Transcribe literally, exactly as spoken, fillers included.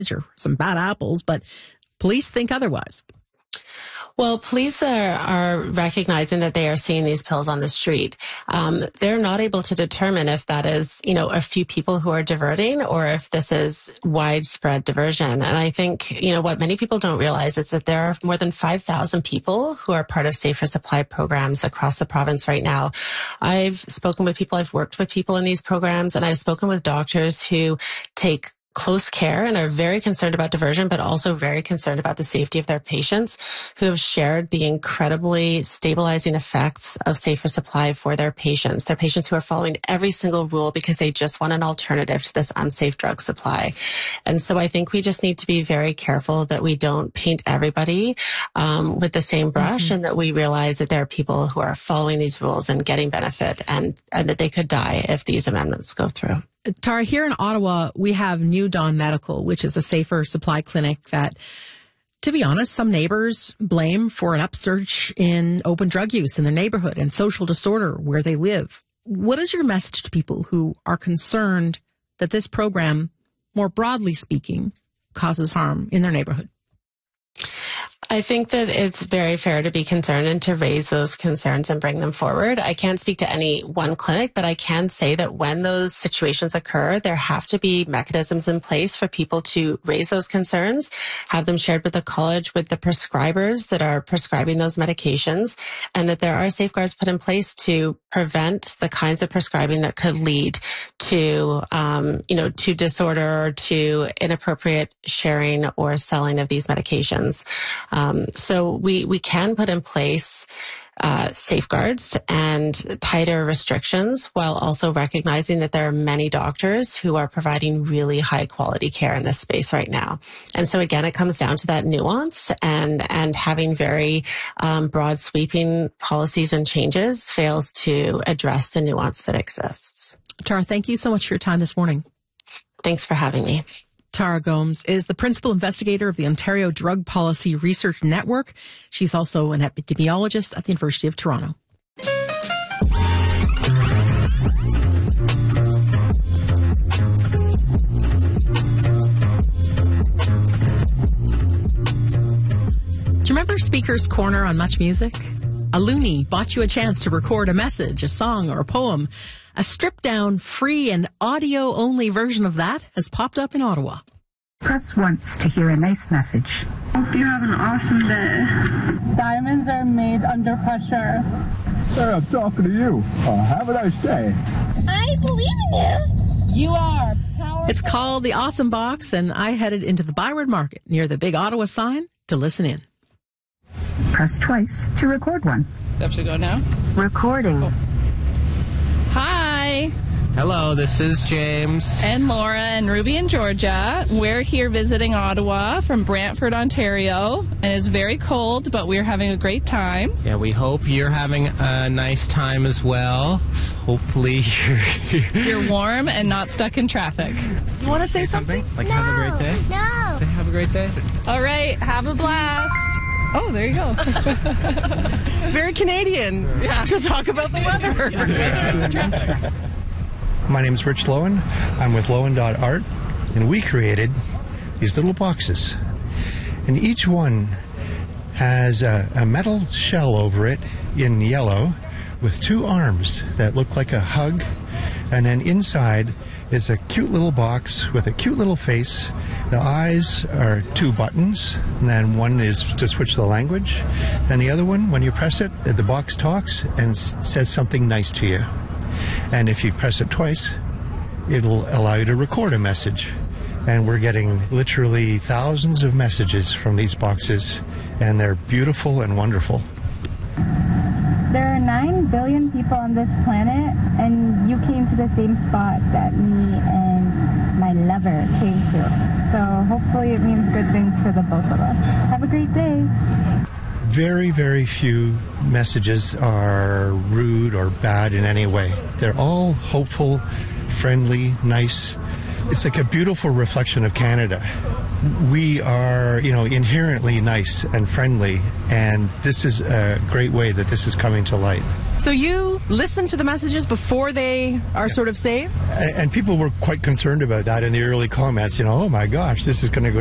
or some bad apples, but police think otherwise. Well, police are, are recognizing that they are seeing these pills on the street. Um, they're not able to determine if that is, you know, a few people who are diverting or if this is widespread diversion. And I think, you know, what many people don't realize is that there are more than five thousand people who are part of safer supply programs across the province right now. I've spoken with people, I've worked with people in these programs, and I've spoken with doctors who take close care and are very concerned about diversion, but also very concerned about the safety of their patients, who have shared the incredibly stabilizing effects of safer supply for their patients. Their patients who are following every single rule because they just want an alternative to this unsafe drug supply. And so I think we just need to be very careful that we don't paint everybody um, with the same brush, mm-hmm. and that we realize that there are people who are following these rules and getting benefit, and, and that they could die if these amendments go through. Tara, here in Ottawa, we have New Dawn Medical, which is a safer supply clinic that, to be honest, some neighbors blame for an upsurge in open drug use in their neighborhood and social disorder where they live. What is your message to people who are concerned that this program, more broadly speaking, causes harm in their neighborhood? I think that it's very fair to be concerned and to raise those concerns and bring them forward. I can't speak to any one clinic, but I can say that when those situations occur, there have to be mechanisms in place for people to raise those concerns, have them shared with the college, with the prescribers that are prescribing those medications, and that there are safeguards put in place to prevent the kinds of prescribing that could lead to, um, you know, to disorder or to inappropriate sharing or selling of these medications. Um, so we, we can put in place uh, safeguards and tighter restrictions while also recognizing that there are many doctors who are providing really high quality care in this space right now. And so again, it comes down to that nuance, and, and having very um, broad sweeping policies and changes fails to address the nuance that exists. Tara, thank you so much for your time this morning. Thanks for having me. Tara Gomes is the principal investigator of the Ontario Drug Policy Research Network. She's also an epidemiologist at the University of Toronto. Do you remember Speaker's Corner on Much Music? A loony bought you a chance to record a message, a song, or a poem. A stripped-down, free and audio-only version of that has popped up in Ottawa. Press once to hear a nice message. Hope you have an awesome day. Diamonds are made under pressure. Hey, I'm talking to you. Uh, have a nice day. I believe in you. You are powerful. It's called The Awesome Box, and I headed into the Byward Market near the big Ottawa sign to listen in. Press twice to record one. Do I have to go now? Recording. Oh. Hi. Hello, this is James. And Laura and Ruby in Georgia. We're here visiting Ottawa from Brantford, Ontario. And it's very cold, but we're having a great time. Yeah, we hope you're having a nice time as well. Hopefully you're... you're warm and not stuck in traffic. You want to say something? Like, no, have a great day? No. Say have a great day. All right, have a blast. Oh, there you go. Very Canadian. Yeah. To talk about the weather. Traffic. My name is Rich Lowen. I'm with Lowen dot art, and we created these little boxes. And each one has a, a metal shell over it in yellow with two arms that look like a hug. And then inside is a cute little box with a cute little face. The eyes are two buttons, and then one is to switch the language. And the other one, when you press it, the box talks and says something nice to you. And if you press it twice, it'll allow you to record a message. And we're getting literally thousands of messages from these boxes, and they're beautiful and wonderful. There are nine billion people on this planet, and you came to the same spot that me and my lover came to. So hopefully it means good things for the both of us. Have a great day. Very, very few messages are rude or bad in any way. They're all hopeful, friendly, nice. It's like a beautiful reflection of Canada. We are, you know, inherently nice and friendly, and this is a great way that this is coming to light. So you listen to the messages before they are sort of saved? And, and people were quite concerned about that in the early comments. You know, oh my gosh, this is going to go